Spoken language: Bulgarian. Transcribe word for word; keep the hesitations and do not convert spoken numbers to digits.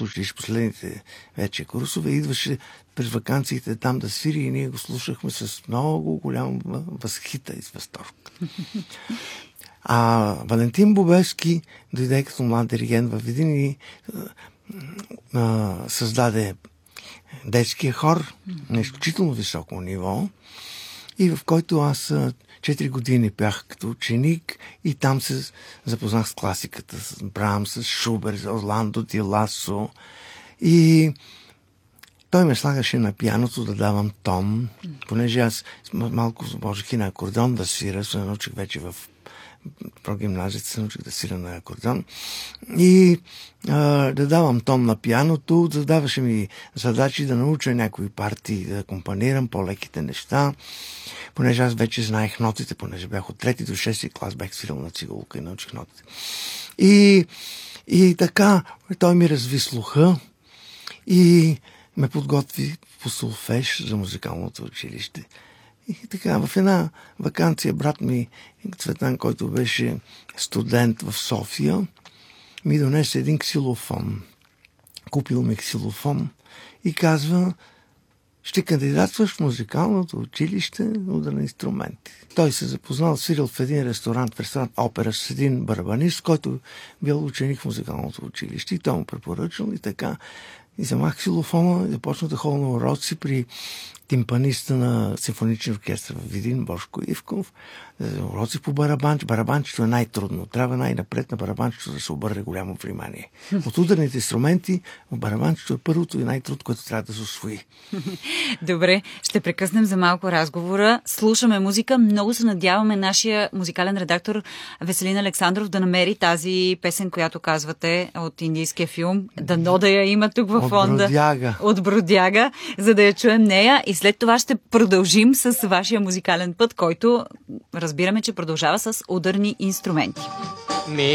музикалното училище, последните вече курсове, идваше през ваканциите там да свири и ние го слушахме с много голям възхита и с възторг. А Валентин Бубевски дойде като млад диригент във Видин и а, създаде детския хор на изключително високо ниво, и в който аз четири години бях като ученик и там се запознах с класиката, с Брамс, с Шубер, с Орландо Ди Ласо. И той ме слагаше на пианото да давам тон, понеже аз малко можех и на акордеон да свира, се научих вече в прогимназията, се научих да свира на акордеон. И а, да давам тон на пианото, задаваше ми задачи да науча някои партии, да акомпанирам по-леките неща, понеже аз вече знаех нотите, понеже бях от трети до шести клас, бях свирил на цигулка и научих нотите. И, и така, той ми разви слуха и ме подготви по солфеж за музикалното училище. И така, в една ваканция брат ми Цветан, който беше студент в София, ми донесе един ксилофон. Купил ми ксилофон и казва: ще кандидатстваш в музикалното училище ударни инструменти. Той се запознал, свирил в един ресторант, в ресторант Опера, с един барабанист, който бил ученик в музикалното училище, и той му препоръчал и така. И вземах ксилофона и започнах да ходя на уроци при тимпаниста на симфоничен оркестър в Видин, Бошко Ивков. Уроци по барабанче. Барабанчето е най-трудно. Трябва най-напред на барабанчето да се обърне голямо внимание. От ударните инструменти в барабанчето е първото и най-трудно, което трябва да се усвои. Добре, ще прекъснем за малко разговора. Слушаме музика. Много се надяваме нашия музикален редактор Веселин Александров да намери тази песен, която казвате от индийския филм. Дано да я има тук във фонда. От Бродяга. От Бродяга, за да я чуем нея. И след това ще продължим с вашия музикален път, който разбираме, че продължава с ударни инструменти.